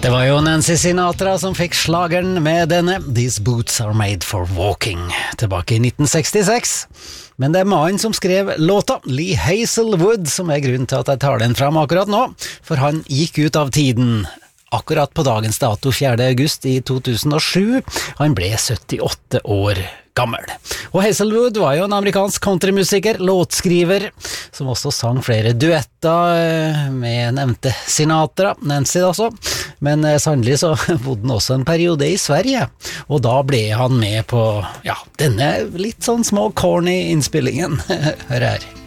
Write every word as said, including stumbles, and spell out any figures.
Det var jo Nancy Sinatra som fikk slageren med denne These Boots Are Made For Walking tilbake i nitten sekstiseks. Men det er mannen som skrev låta, Lee Hazelwood, som er grunnen til at jeg tar den fram akkurat nå, for han gikk ut av tiden akkurat på dagens dato fjerde august i to tusen og sju. Han ble syttiåtte år gammel. Og Hazelwood var jo en amerikansk countrymusiker, låtskriver, som også sang flere duetter med nevnte Sinatra, Nancy altså. Men sannelig så bodde han også en periode i Sverige, og da ble han med på, ja, denne litt sånn små corny innspillingen. Hør her.